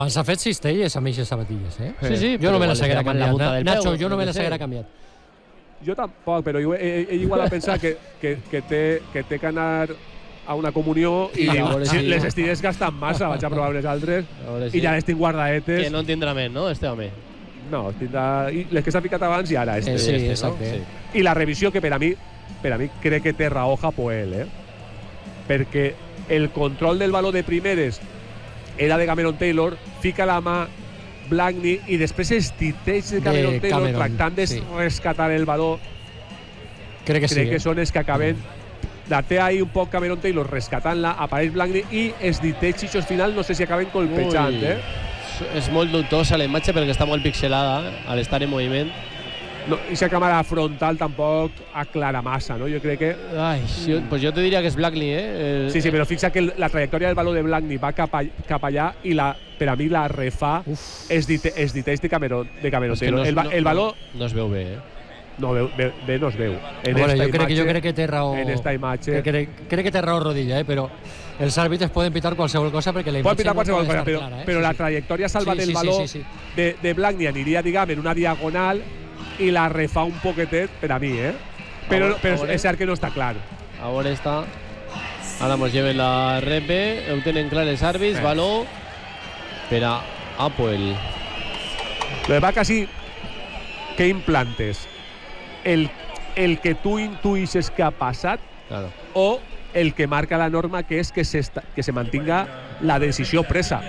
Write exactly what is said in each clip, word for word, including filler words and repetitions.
Els ha fet cistelles amb aquestes sabatilles, eh? Sí, sí. Jo no me les haguera canviat. La Nacho, jo no me les haguera canviat. Jo tampoc, però ell, ell igual ha pensat que, que, que, té, que té que anar a una comunió i I diu, si sí. les estic desgastant massa, vaig a provar les altres Sí. i ja les tinc guardaetes. Que no en tindrà més, no, este home? No, tindrà... I les que s'ha ficat abans i ara este. Eh, sí, Este, exacte. no? Sí. I la revisió que per a mi, per a mi crec que té raó Hapoel, eh? Perquè el control del baló de primeres era de Cameron Taylor, fica la mà Blackney i després es titeig de Cameron De Taylor Cameron, tractant de sí. rescatar el baló. Crec que sí. Crec que eh? són els que acaben. La té ahí un poc Cameron Taylor rescatant-la, apareix Blackney i els diteixos al final no sé si acaben colpejant, Ui. eh? És molt dubtosa la imatge perquè està molt pixelada al estar en moviment. No, i la càmera frontal tampoc aclara massa, no? Jo crec que... Ai, jo, pues jo te diria que és Blackney, eh? El, Sí, sí, però fixa que el- la trajectòria del baló de Blackney va cap, a, cap allà i la, per a mi la refà es, dite, es diteix de Cameron, de Cameron és que Taylor. no, es- el, ba- no, el baló no es veu bé, eh? no, veu, bé, bé no es veu. En Bueno, esta jo crec, que, jo imatge- crec que té raó. En esta imatge... Que crec, crec que té raó Rodilla, eh? Però els àrbitres poden pitar qualsevol cosa perquè la Pot imatge pitar no qualsevol pot cosa, estar però, clara, eh? però Sí, la sí. trajectòria salva Sí, del sí, baló sí, sí, sí. de, de Blackney aniria, diguem, en una diagonal i la refà un poquetet per a mi, eh? Però, veure, però a veure. és cert que no està clar. Ahora está. Ahora nos lleven la repe. Ho tenen clar els àrbits. Eh. Baló per a Hapoel. Lo de va casi que implantes el, el que tu intuïsses que ha passat Claro. o el que marca la norma, que és que se, esta, que se mantinga la decisió presa.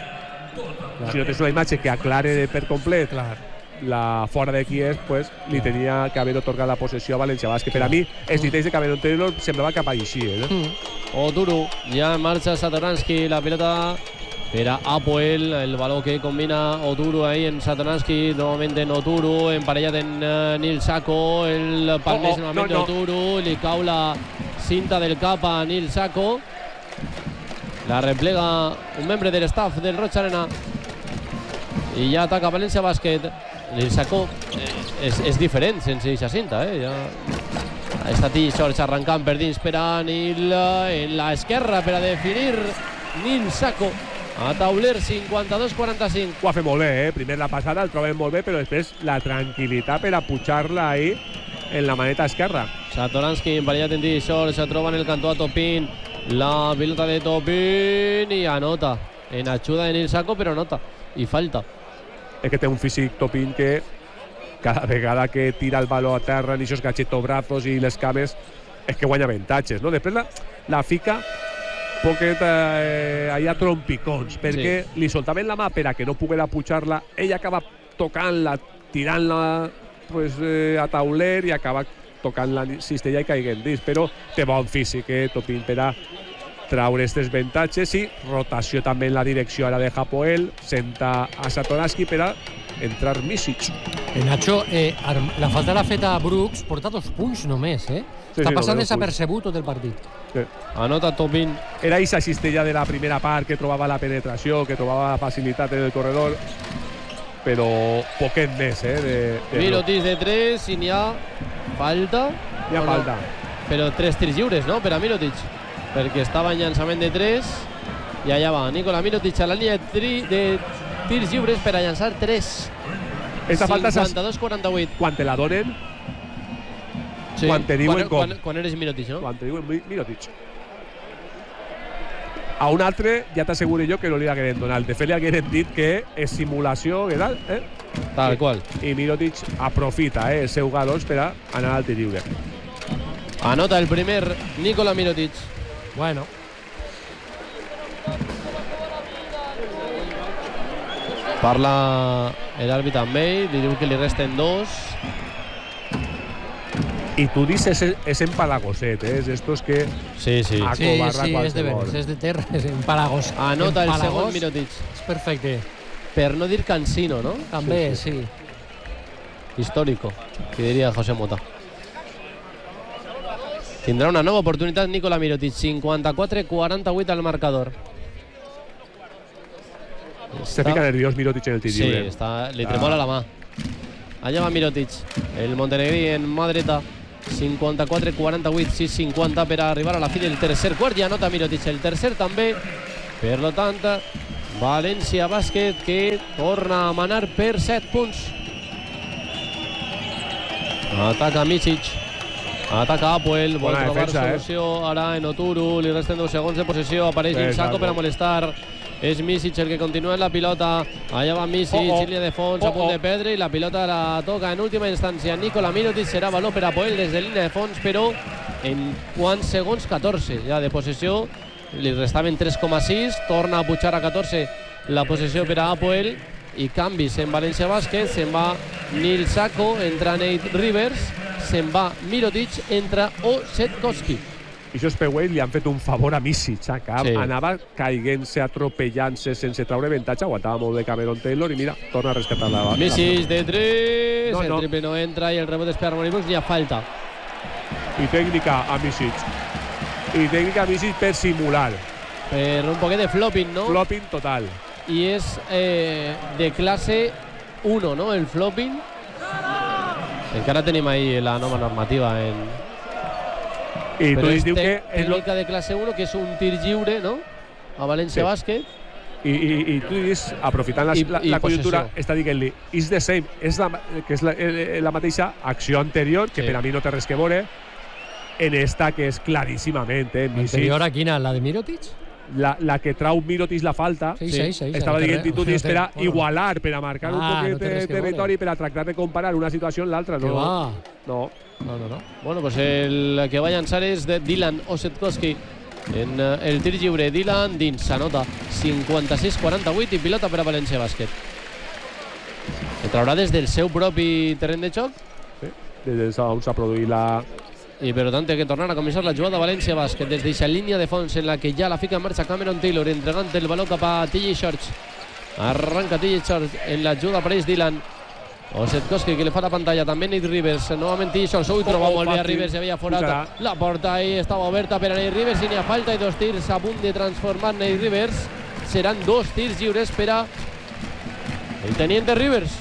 Si no tens una imatge que aclare de per complet Clar. la fora de qui és, pues, li tenia que haver otorgat la possessió a València Bàsquet. Per a mi, els titelles de Cameron Taylor semblava cap així. Eh? Mm. Oturu. Ya en marcha Satoransky. La pelota per a Hapoel. El baló que combina Oturu ahí en Satoransky. Nuevamente en Oturu. Emparellat en uh, Nil Sako. El palmés Oh, oh, nuevamente no, no. Oturu. Li cau la cinta del cap a Nil Sako. La replega un membre del staff del Roig Arena. I ja ataca València Bàsquet. Nil Sako eh, és, és diferent sense eixa cinta, eh? Ja... Està T-Shorts arrancant per dins per a Nil en la esquerra per a definir Nil Sako a tauler cinquanta-dos quaranta-cinc. Ho ha fet molt bé, eh? Primer la passada el trobem molt bé, però després la tranquil·litat per a pujar-la ahí en la maneta esquerra. Satoransky emparellat en T-Shorts, se troba en el cantó a Topin, la pilota de Topin i anota en ajuda de Nil Sako, però anota i falta. És que té un físic Topin que cada vegada que tira el baló a terra en aquests gachetobrazos i les cames és que guanya avantatges, no? Després la, la fica poquet eh, allà trompicons, perquè sí. li soltaven la mà per a que no poguera pujar-la, ella acaba tocant-la, tirant-la pues, eh, a tauler i acaba tocant la cistella i caigant dins, però té bon físic, eh, Topin, per a traure aquests avantatges i rotació també en la direcció ara de Hapoel, senta a Satoransky per a entrar Misic. Eh, Nacho, eh, la falta l'ha feta a Brooks, porta dos punts només, eh? Sí, Està sí, passant dos desapercebut tot el partit. Sí. Anota Topin. Era esa cistella de la primera part que trobava la penetració, que trobava facilitat en el corredor, però poquet més, eh? De, de Mirotic de tres i n'hi ha falta. Hi ha o no? falta. Però tres tirs lliures, no?, per a Mirotic. Perquè estava en llançament de tres i allà va Nikola Mirotic a la línia de, tri, de tirs lliures per a llançar tres. Esta falta cinquanta-dos quaranta-vuit. quan te la donen, Sí. quan te diuen quan, com. quan, quan eres Mirotic, no? Quan te diuen Mi- Mirotic. A un altre ja t'asseguro jo que no li hagueren donat. De fet, li hagueren dit que és simulació i tal, eh? Tal qual. I Mirotic aprofita eh, el seu galons per a anar al tir lliure. Anota el primer Nikola Mirotic. Bueno, Parla l'àrbitre amb ell, li diu que li resten dos. I tu dices, és, és empalagoset, eh? És estos que Sí, sí. A sí, covarra sí, és de qualsevol. veres, és de terra, és empalagós. Anota el Empalagós, segon Mirotic. És perfecte, Per no dir cansino, no? també, sí. Histórico, que diria José Mota. Tindrà una nova oportunitat Nikola Mirotic, cinquanta-quatre quaranta-vuit al marcador. se fica nerviós Mirotic en el tir Sí, lliure. està, li tremola la mà. Allà va Mirotic, el montenegrí en mà dreta. cinquanta-quatre quaranta-vuit, sis cinquanta per a arribar a la fi del tercer quart i anota Mirotic el tercer també. Per lo tant, València Bàsquet, que torna a manar per set punts. Ataca Micic. Ataca Apoel. Vol Bona trobar defensa, solució eh? ara en Oturu. Li resten deu segons de possessió. Apareix Sí, Saco per a salvo. molestar. És Micic el que continua en la pilota. Allà va Micic, Oh, oh. línia de fons, Oh, a punt oh. de perdre, i la pilota la toca en última instància Nikola Mirotic. Serà valor per a Apoel des de línia de fons, però en quants segons? catorze ja de possessió. Li restaven tres coma sis. Torna a pujar a catorze la possessió per a Apoel. I canvis en València Bàsquet. Se'n va Nil Saco, entra Nate Rivers, se'n va Mirotic, entra Osetkowski. I això Pewell li han fet un favor a Micic, eh, que Sí. anava caiguent-se, atropellant-se sense traure avantatge, aguantava molt bé Cameron Taylor i mira, torna a rescatar la... la Micic de tres, No, el no. triple no entra i el rebot és per Harmony Brooks, ni a falta. I tècnica a Micic. I tècnica a Micic per simular. Per un poquet de flopping, no? Flopping total. I és eh, de classe uno, no? El flopping. Encara tenim ahí la nova normativa en... I tu Però és dius tec- que és lo, tècnica de classe uno, que és un tir lliure, no? A València Sí. Bàsquet. i, i, i tu dius, aprofitant la, I- la, i la conjuntura, possessió. està dient-li is the same, és la, que és la, eh, la mateixa acció anterior, que Sí. per a mi no té res que veure, en esta que és claríssimament, eh, Micic, Anterior a quina? La de Mirotic? la, la que trau Mirotic la falta, Sí, Sí. sí, sí. estava sí, dient i tu no dius té- per a bueno, igualar, per a marcar un Ah, poquet no té de res que territori, per a tractar de comparar una situació amb l'altra, Que no, va. no. No, no, no. Bueno, pues el que va a llançar és de Dylan Osetkowski. En eh, el tir lliure, Dylan dins, s'anota cinquanta-sis quaranta-vuit i pilota per a València Bàsquet. El traurà des del seu propi terreny de joc Sí. Des on s'ha produït la... i per tant té que tornar a començar la jugada a València Bàsquet des d'aquesta línia de fons en la que ja la fica en marxa Cameron Taylor, entregant el valor cap a T J Shorts. Arranca T J Shorts en la jugada apareix Dylan Osetkowski, que li fa la pantalla també Nate Rivers, novament T J Shorts. Ui, troba Oh, molt bé a fàcil. Rivers, havia forat Pujarà. la porta i estava oberta per a Nate Rivers i n'hi ha falta i dos tirs a punt de transformar Nate Rivers. Seran dos tirs lliures per a el teniente Rivers.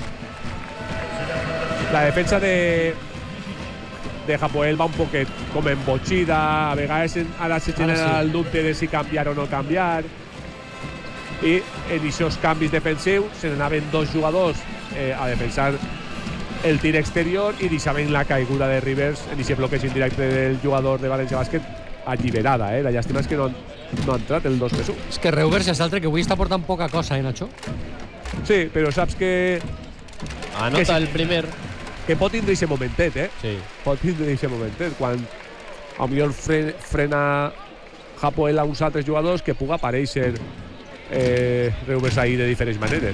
La defensa de de Hapoel va un poquet com embotxida, a vegades en- ara se genera Ara sí. el dubte de si canviar o no canviar, i en aquests canvis defensius se n'anaven dos jugadors eh, a defensar el tir exterior i deixaven la caiguda de Rivers en aquest bloqueig indirecte del jugador de València Bàsquet alliberada, eh? La llàstima és que no, han- no ha entrat el dos més u. És que Reuvers és l'altre que avui està portant poca cosa, eh, Nacho? Sí, però saps que, Anota Que sí. el primer. que pot tindre aquest momentet, eh? Sí. Pot tindre aquest momentet, quan a millor fre, frena Hapoel a uns altres jugadors que puga aparèixer eh, Reuvers ahí de diferents maneres.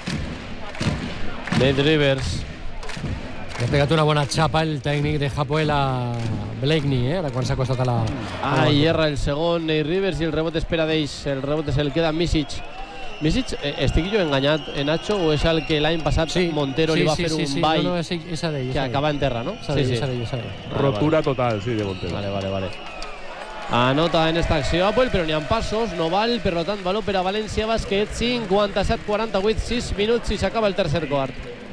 Nate Rivers. Le ha pegat una bona xapa el tècnic de Hapoel a Blakeney, eh? Ara quan s'ha acostat a la... Ah, i erra el segon Nate Rivers i el rebot és per a d'ells. El rebot és el que queda Micic. Micic, eh, estic jo enganyat en Nacho o és el que l'any passat Montero li va fer un ball No, no, és, és a d'ell. que acaba en terra, no? És a d'ell, és a d'ell, és a d'ell. Vale, Rotura total, sí, de Montero. Vale, vale, vale. Anota en esta acció Apoel, però n'hi ha passos, no val, per tant, valor per a València Bàsquet, cinquanta-set quaranta-vuit, sis minuts i s'acaba el tercer quart.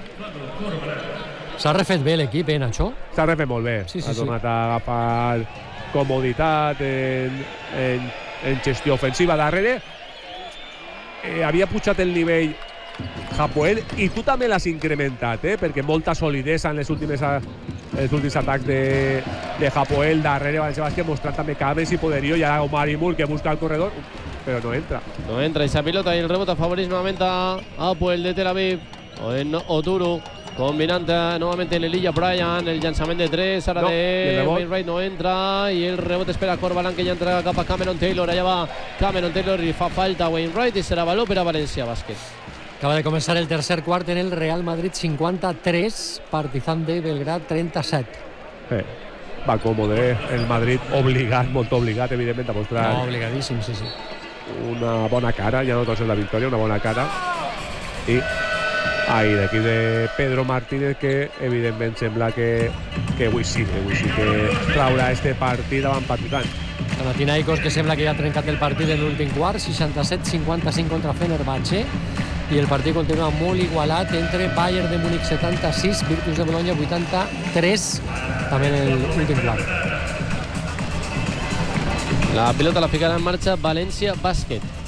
S'ha refet bé l'equip, eh, Nacho? S'ha refet molt bé. Sí, sí, ha sí. tornat a agafar comoditat en, en, en gestió ofensiva. Darrere eh, havia pujat el nivell Hapoel i tu també l'has incrementat, eh? Perquè molta solidesa en les últimes, a, els últims atacs de, de Hapoel. Darrere València Bàsquet mostrant també cada més i poderío. I ara Omar Imul, que busca el corredor, però no entra. No entra esa pilota y el rebote favorece nuevamente a Apoel de Tel Aviv. O en Oturu, combinante nuevamente en Elijah Bryan, el lanzamiento de tres, ahora No, y el de rebote. Wainwright no entra y el rebote espera a Corbalán, que ya entra cap a Cameron Taylor. Allá va Cameron Taylor y fa falta Wainwright y será valor para València Bàsquet. Acaba de començar el tercer quart en el Real Madrid cinquanta-tres, Partizan de Belgrad trenta-set. Eh, va còmode, el Madrid obligat, molt obligat, evidentment, a mostrar No, obligadíssim, sí, sí. una bona cara, ja no tot és la victòria, una bona cara. I ahí, l'equip de Pedro Martínez, que evidentment sembla que, que avui sí, que avui sí que traurà este partit davant Partizan. Panathinaikos, que sembla que ja ha trencat el partit en l'últim quart, seixanta-set cinquanta-cinc contra Fenerbahçe, i el partit continua molt igualat entre Bayern de Múnich setanta-sis, Virtus de Bologna vuitanta-tres, també en l'últim quart. La pilota la ficarà en marxa València Bàsquet.